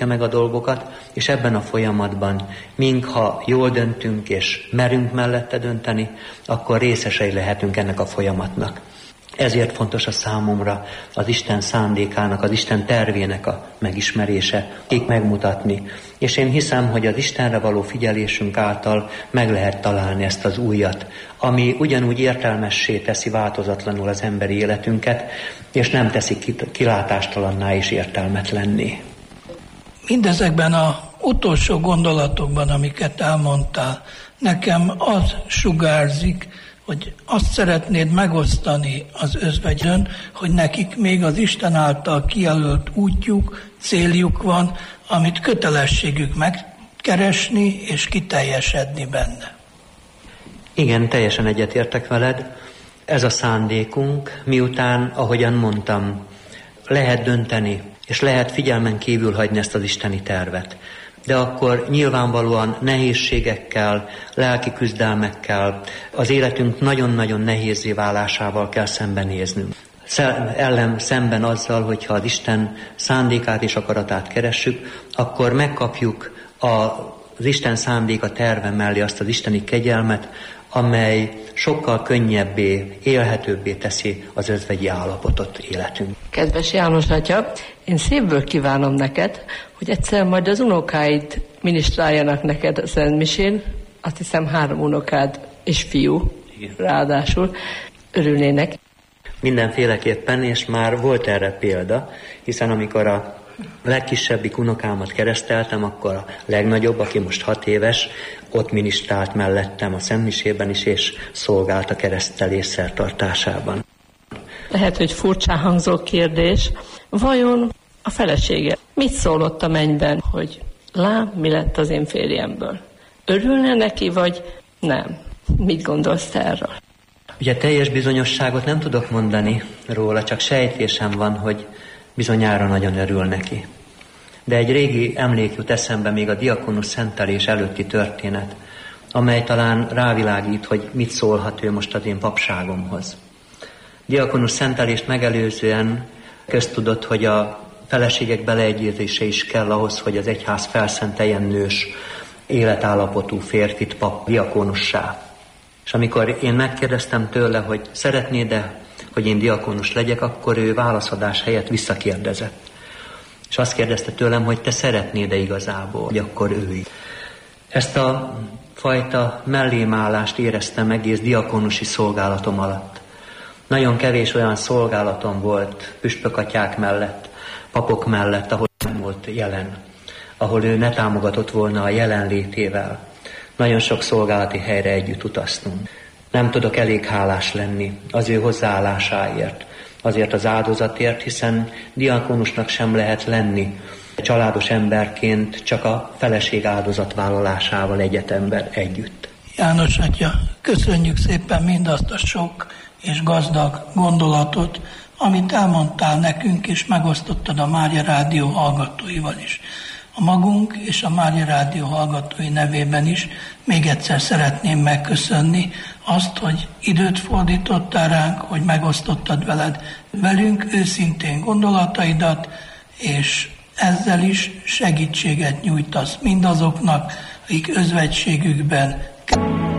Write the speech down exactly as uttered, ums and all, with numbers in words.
valósítja meg a dolgokat, és ebben a folyamatban, mink ha jól döntünk és merünk mellette dönteni, akkor részesei lehetünk ennek a folyamatnak. Ezért fontos a számomra az Isten szándékának, az Isten tervének a megismerése, kik megmutatni. És én hiszem, hogy az Istenre való figyelésünk által meg lehet találni ezt az újat, ami ugyanúgy értelmessé teszi változatlanul az emberi életünket, és nem teszi kilátástalanná és értelmetlenné. Mindezekben az utolsó gondolatokban, amiket elmondtál, nekem az sugárzik, hogy azt szeretnéd megosztani az özvegyön, hogy nekik még az Isten által kijelölt útjuk, céljuk van, amit kötelességük megkeresni és kiteljesedni benne. Igen, teljesen egyetértek veled. Ez a szándékunk, miután, ahogyan mondtam, lehet dönteni, és lehet figyelmen kívül hagyni ezt az isteni tervet. De akkor nyilvánvalóan nehézségekkel, lelki küzdelmekkel, az életünk nagyon-nagyon nehézzé válásával kell szembenéznünk. Ellen szemben azzal, hogyha az Isten szándékát és akaratát keressük, akkor megkapjuk az Isten szándéka terve mellé azt az isteni kegyelmet, amely sokkal könnyebbé, élhetőbbé teszi az özvegyi állapotot életünk. Kedves János atya, én szívből kívánom neked, hogy egyszer majd az unokáid minisztráljanak neked a Szentmisén, azt hiszem három unokád és fiú, igen. Ráadásul örülnének. Mindenféleképpen, és már volt erre példa, hiszen amikor a legkisebbik unokámat kereszteltem, akkor a legnagyobb, aki most hat éves, ott minisztrált mellettem a Szentmisében is, és szolgált a keresztelés szertartásában. Lehet, hogy furcsán hangzó kérdés. Vajon a felesége mit szólott a mennyben, hogy lám, mi lett az én férjemből? Örülne neki, vagy nem? Mit gondolsz te erről? Ugye teljes bizonyosságot nem tudok mondani róla, csak sejtésem van, hogy bizonyára nagyon örül neki. De egy régi emlék jut eszembe, még a diakonus szentelés előtti történet, amely talán rávilágít, hogy mit szólhat ő most az én papságomhoz. Diakonus szentelést megelőzően köztudott, hogy a feleségek beleegyezése is kell ahhoz, hogy az egyház felszenteljen nős, életállapotú férfit pap diakonussá. És amikor én megkérdeztem tőle, hogy szeretnéd-e, hogy én diakonus legyek, akkor ő válaszadás helyett visszakérdezett. És azt kérdezte tőlem, hogy te szeretnéd-e igazából, hogy akkor ő. Ezt a fajta mellémállást éreztem egész diakonusi szolgálatom alatt. Nagyon kevés olyan szolgálatom volt püspökatyák mellett, papok mellett, ahol nem volt jelen, ahol ő ne támogatott volna a jelenlétével. Nagyon sok szolgálati helyre együtt utaztunk. Nem tudok elég hálás lenni az ő hozzáállásáért, azért az áldozatért, hiszen diakonusnak sem lehet lenni családos emberként csak a feleség áldozatvállalásával egyetemben együtt. János atya, köszönjük szépen mindazt a sok és gazdag gondolatot, amit elmondtál nekünk, és megosztottad a Mária Rádió hallgatóival is. A magunk és a Mária Rádió hallgatói nevében is még egyszer szeretném megköszönni azt, hogy időt fordítottál ránk, hogy megosztottad veled velünk őszintén gondolataidat, és ezzel is segítséget nyújtasz mindazoknak, akik özvegységükben